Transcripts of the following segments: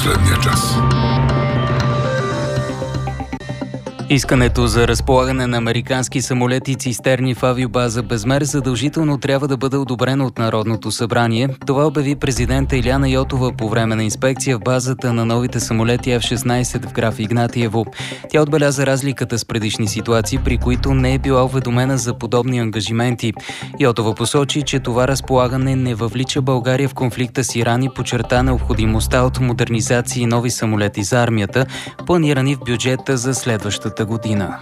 последния час. Искането за разполагане на американски самолети и цистерни в авиобаза Безмер задължително трябва да бъде одобрено от Народното събрание. Това обяви президента Илияна Йотова по време на инспекция в базата на новите самолети F-16 в граф Игнатиево. Тя отбеляза разликата с предишни ситуации, при които не е била уведомена за подобни ангажименти. Йотова посочи, че това разполагане не въвлича България в конфликта с Иран и подчерта необходимостта от модернизации и нови самолети за армията, планирани в бюджета за следващата година.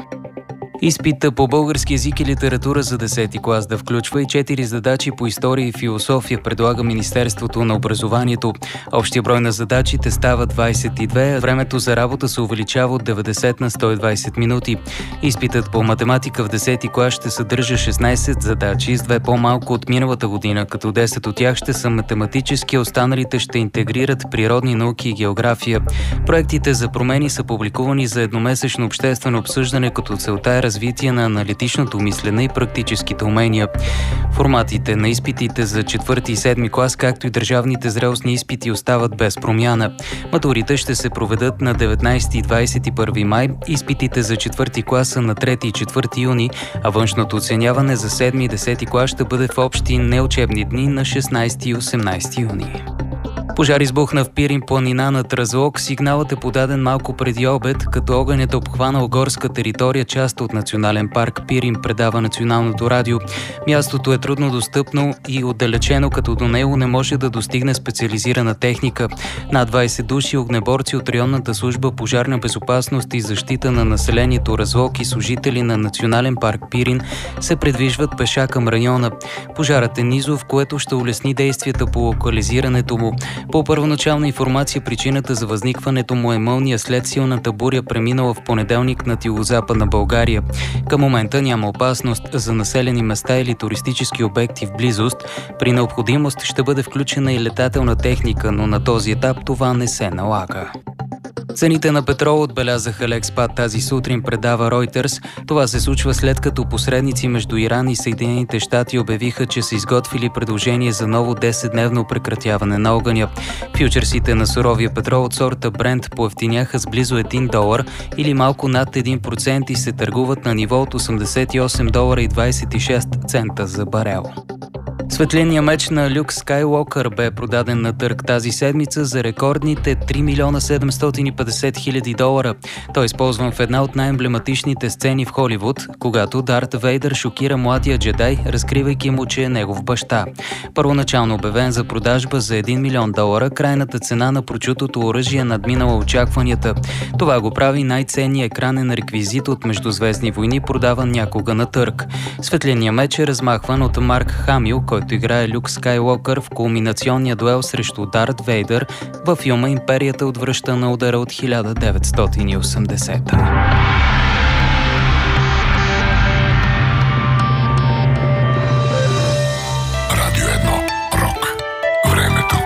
Изпита по български език и литература за 10-ти клас да включва и 4 задачи по история и философия, предлага Министерството на образованието. Общия брой на задачите става 22, а времето за работа се увеличава от 90 на 120 минути. Изпитът по математика в 10-ти клас ще съдържа 16 задачи, с 2 по-малко от миналата година, като 10 от тях ще са математически, а останалите ще интегрират природни науки и география. Проектите за промени са публикувани за едномесечно обществено обсъждане, като целта е развитие на аналитичното мислене и практическите умения. Форматите на изпитите за 4 и 7 клас, както и държавните зрелостни изпити остават без промяна. Матурите ще се проведат на 19 и 21 май, изпитите за 4 клас са на 3 и 4 юни, а външното оценяване за 7 и 10 клас ще бъде в общи неучебни дни на 16 и 18 юни. Пожар избухна в Пирин планина над Разлог. Сигналът е подаден малко преди обед, като огънят е обхванал горска територия, част от национален парк Пирин, предава Националното радио. Мястото е трудно достъпно и отдалечено, като до него не може да достигне специализирана техника. Над 20 души огнеборци от районната служба пожарна безопасност и защита на населението Разлог и служители на Национален парк Пирин се придвижват пеша към района. Пожарът е низов, което ще улесни действията по локализирането му. По първоначална информация, причината за възникването му е мълния след силната буря, преминала в понеделник над югозападна България. Към момента няма опасност за населени места или туристически обекти в близост. При необходимост ще бъде включена и летателна техника, но на този етап това не се налага. Цените на петрол отбелязаха лек спад тази сутрин, предава Reuters. Това се случва след като посредници между Иран и Съединените щати обявиха, че са изготвили предложение за ново 10-дневно прекратяване на огъня. Фючерсите на суровия петрол от сорта Брент поевтиняха с близо $1 или малко над 1% и се търгуват на ниво от $88.26 за барел. Светлинният меч на Люк Скайлокър бе продаден на търг тази седмица за рекордните $3 750 000. Той е използван в една от най-емблематичните сцени в Холивуд, когато Дарт Вейдър шокира младия джедай, разкривайки му, че е негов баща. Първоначално обявен за продажба за $1 милион, крайната цена на прочутото оръжие надминала очакванията. Това го прави най-ценният екранен реквизит от Междузвездни войни, продаван някога на търг. Светлинният меч е размахван от Марк Хамил, който играе Люк Скайлокър в кулминационния дуел срещу Дарт Вейдър във филма "Империята отвръща на удара" от 1980. Радио 1. Рок. Времето.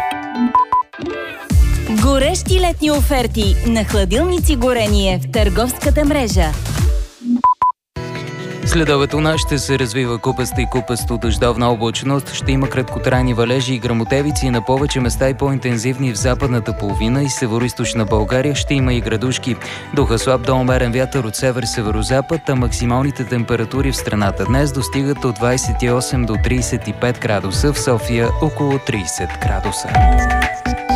Горещи летни оферти на хладилници горение в търговската мрежа. Следобед ще се развива купеста и купесто дъждовна облачност, ще има краткотрайни валежи и гръмотевици на повече места и по-интензивни в западната половина и североизточна България ще има и градушки. Духа слаб до умерен вятър от север-северозапад, а максималните температури в страната днес достигат от 28 до 35 градуса, в София около 30 градуса.